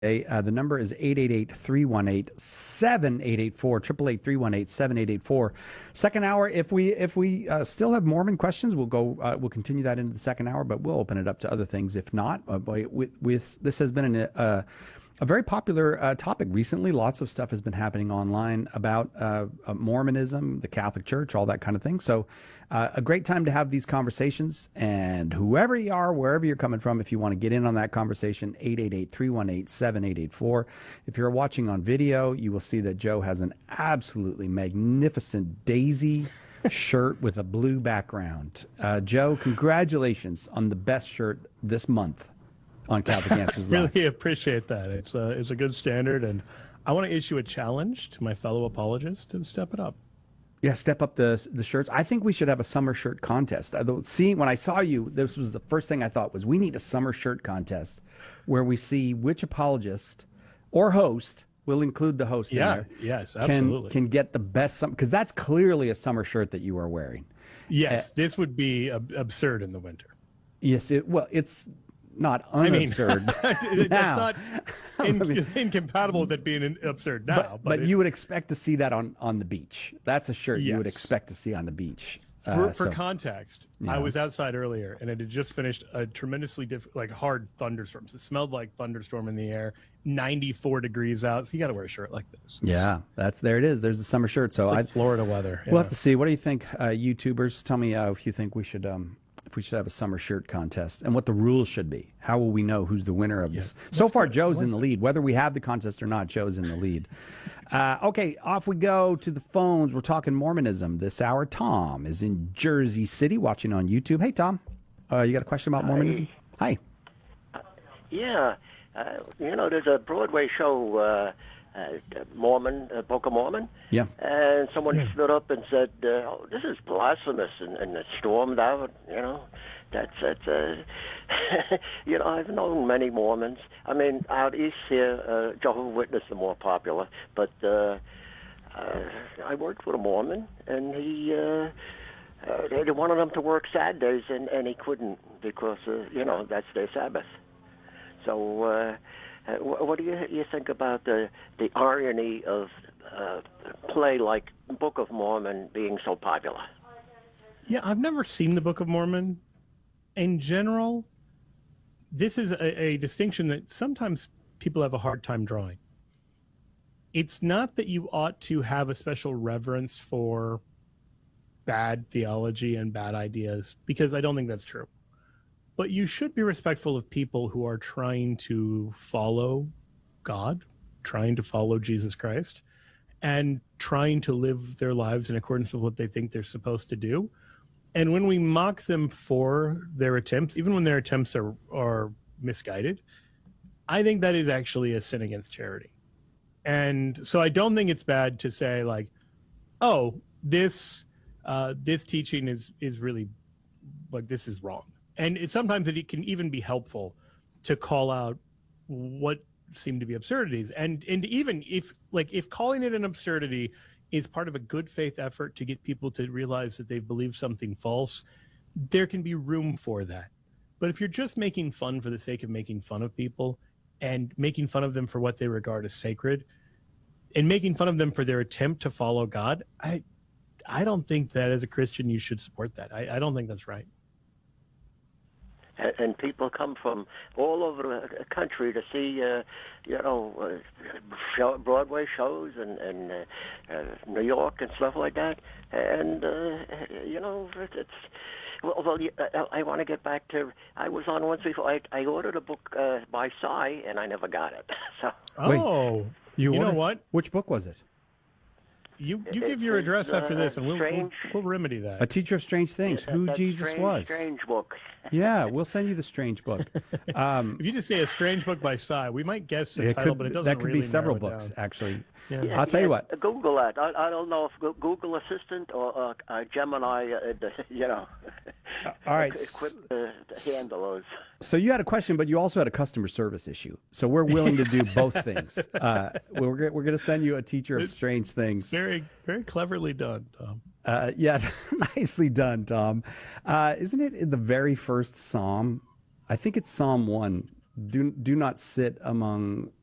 The number is 888-318-7884, 888-318-7884. Second hour, if we still have Mormon questions, we'll continue that into the second hour, but we'll open it up to other things if not. This has been a very popular topic recently. Lots of stuff has been happening online about Mormonism, the Catholic Church, all that kind of thing. So a great time to have these conversations. And whoever you are, wherever you're coming from, if you want to get in on that conversation, 888-318-7884. If you're watching on video, you will see that Joe has an absolutely magnificent daisy shirt with a blue background. Joe, congratulations on the best shirt this month on Catholic Answers Live. Really appreciate that. It's a good standard, and I want to issue a challenge to my fellow apologists to step it up. Yeah, step up the shirts. I think we should have a summer shirt contest. When I saw you, this was the first thing I thought was we need a summer shirt contest where we see which apologist or host, we'll include the host in there. Yes, absolutely. Can get the best, because that's clearly a summer shirt that you are wearing. Yes, this would be absurd in the winter. Yes, it's not unabsurd. That's not incompatible with it being absurd now. But you would expect to see that on the beach. That's a shirt you would Yes. expect to see on the beach. For context, I was outside earlier, and it had just finished a tremendously hard thunderstorm. So it smelled like thunderstorm in the air, 94 degrees out. So you got to wear a shirt like this. Yeah, there it is. There's the summer shirt. So it's like Florida weather. We'll have to see. What do you think, YouTubers? Tell me if you think we should have a summer shirt contest and what the rules should be. How will we know who's the winner of this? So far, Joe's in the lead. Whether we have the contest or not, Joe's in the lead. Okay, off we go to the phones. We're talking Mormonism this hour. Tom is in Jersey City watching on YouTube. Hey, Tom. You got a question about Mormonism? Hi. Yeah. There's a Broadway show, Book of Mormon. Yeah. And someone stood up and said, oh, this is blasphemous, and it stormed out, That's I've known many Mormons. I mean, out east here, Jehovah's Witness are more popular, but I worked with a Mormon, and they wanted him to work Saturdays, and he couldn't because, that's their Sabbath. So what do you think about the irony of play like Book of Mormon being so popular? Yeah, I've never seen the Book of Mormon. In general, this is a distinction that sometimes people have a hard time drawing. It's not that you ought to have a special reverence for bad theology and bad ideas, because I don't think that's true. But you should be respectful of people who are trying to follow God, trying to follow Jesus Christ, and trying to live their lives in accordance with what they think they're supposed to do. And when we mock them for their attempts, even when their attempts are misguided, I think that is actually a sin against charity. And so I don't think it's bad to say, like, oh, this teaching is really, like, this is wrong. And sometimes it can even be helpful to call out what seem to be absurdities. And even if calling it an absurdity is part of a good faith effort to get people to realize that they've believed something false, there can be room for that. But if you're just making fun for the sake of making fun of people and making fun of them for what they regard as sacred and making fun of them for their attempt to follow God, I don't think that as a Christian you should support that. I don't think that's right. And people come from all over the country to see, Broadway shows and New York and stuff like that. And, it's... Well, I want to get back to... I was on once before. I ordered a book by Psy, and I never got it. So. Oh, you know what? Which book was it? You give your address after this, and we'll remedy that. A Teacher of Strange Things. Who Jesus was. Strange book. Yeah, we'll send you the Strange book. If you just say a Strange book by Psy, we might guess the title, but it doesn't. That could really be several narrow it books, down. actually. Yeah. I'll tell you what. Google that. I don't know if Google Assistant or Gemini, all right. equipped to handle those. So you had a question, but you also had a customer service issue. So we're willing to do both things. We're going to send you a Teacher of Strange Things. Very, very cleverly done, Tom. Yeah, nicely done, Tom. Isn't it in the very first Psalm? I think it's Psalm 1. Do not sit among